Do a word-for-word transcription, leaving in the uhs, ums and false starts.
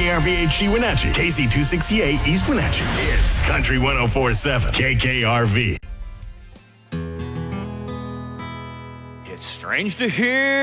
K R V H D Wenatchee, K C two sixty-eight East Wenatchee. It's Country one oh four point seven, K K R V. It's strange to hear